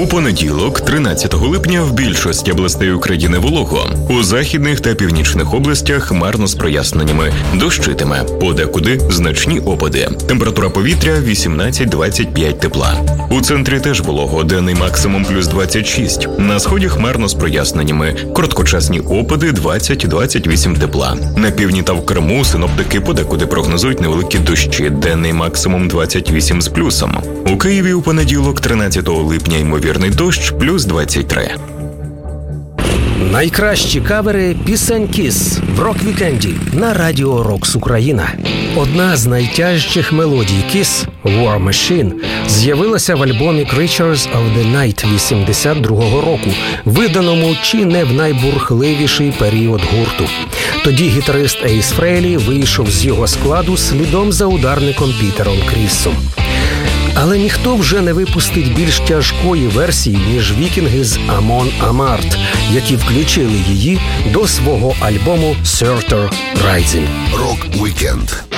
У понеділок, 13 липня, в більшості областей України волого. У західних та північних областях хмарно з проясненнями. Дощитиме. Подекуди значні опади. Температура повітря 18-25 тепла. У центрі теж волого. Денний максимум плюс 26. На сході хмарно з проясненнями. Короткочасні опади 20-28 тепла. На півдні та в Криму синоптики подекуди прогнозують невеликі дощі. Денний максимум 28 з плюсом. У Києві у понеділок, 13 липня, ймовірний дощ плюс 23. Найкращі кавери пісень Kiss в рок-вікенді на Радіо Рокс Україна. Одна з найтяжчих мелодій Kiss, War Machine, з'явилася в альбомі Creatures of the Night 82-го року, виданому чи не в найбурхливіший період гурту. Тоді гітарист Ейс Фрейлі вийшов з його складу слідом за ударником Пітером Кріссом. Але ніхто вже не випустить більш тяжкої версії, ніж вікінги з Amon Amarth, які включили її до свого альбому Surtur Rising. Рок-вікенд.